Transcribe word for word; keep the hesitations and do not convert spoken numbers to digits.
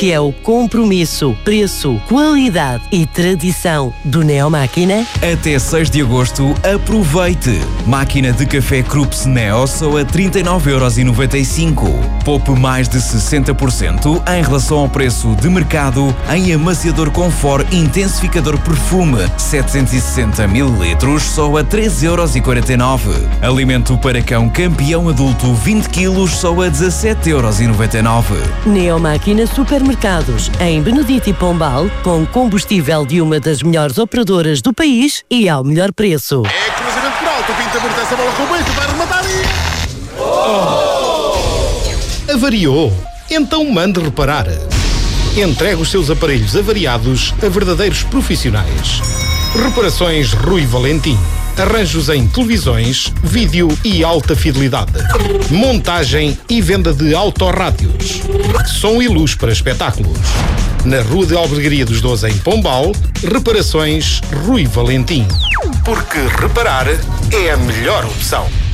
que é o compromisso, preço, qualidade e tradição do Neomáquina? Até seis de agosto, aproveite! Máquina de café Krups Neo só a trinta e nove euros e noventa e cinco. Poupe mais de sessenta por cento em relação ao preço de mercado em amaciador Confort Intensificador Perfume setecentos e sessenta mililitros só a treze euros e quarenta e nove. Alimento para cão campeão adulto vinte quilos só a dezassete euros e noventa e nove. Neomáquina Supermercados, em Benedito e Pombal, com combustível de uma das melhores operadoras do país e ao melhor preço. É cruzamento por alto, o Pinto aborta essa bola com o Bento, vai rematar e... Oh. Avariou? Então mande reparar. Entregue os seus aparelhos avariados a verdadeiros profissionais. Reparações Rui Valentim. Arranjos em televisões, vídeo e alta fidelidade. Montagem e venda de autorrádios. Som e luz para espetáculos. Na Rua de Albergaria dos Doze, em Pombal, Reparações Rui Valentim. Porque reparar é a melhor opção.